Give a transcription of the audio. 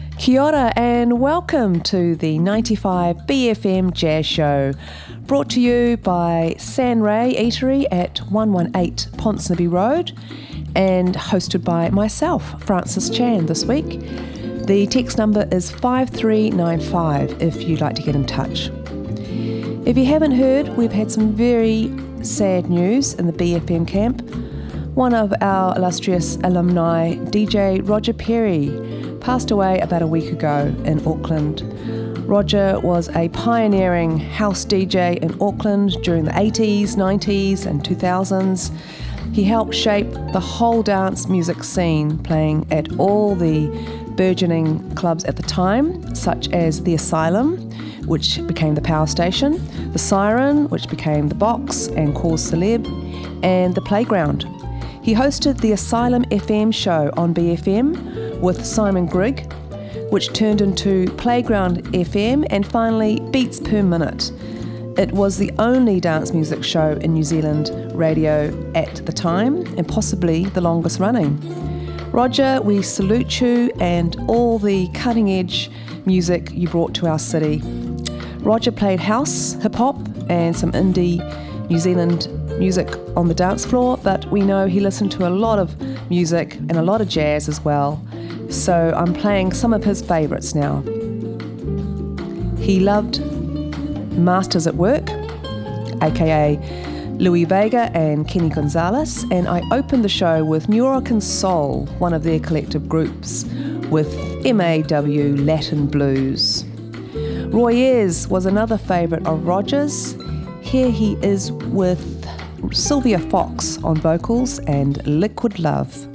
Kia ora and welcome to the 95 BFM Jazz Show, brought to you by San Ray Eatery at 118 Ponsonby Road and hosted by myself, Francis Chan, this week. The text number is 5395 if you'd like to get in touch. If you haven't heard, we've had some very sad news in the BFM camp. One of our illustrious alumni, DJ Roger Perry, passed away about a week ago in Auckland. Roger was a pioneering house DJ in Auckland during the 80s, 90s and 2000s. He helped shape the whole dance music scene, playing at all the burgeoning clubs at the time, such as The Asylum, which became the Power Station, The Siren, which became The Box and Cause Celeb, and The Playground. He hosted the Asylum FM show on BFM with Simon Grigg, which turned into Playground FM and finally Beats Per Minute. It was the only dance music show in New Zealand radio at the time and possibly the longest running. Roger, we salute you and all the cutting edge music you brought to our city. Roger played house, hip-hop and some indie New Zealand music on the dance floor, but we know he listened to a lot of music and a lot of jazz as well. So I'm playing some of his favourites now. He loved Masters at Work, aka Louis Vega and Kenny Gonzalez, and I opened the show with New Orleans Soul, one of their collective groups, with MAW Latin Blues. Roy Ayers was another favourite of Roger's. Here he is with Sylvia Fox on vocals and Liquid Love.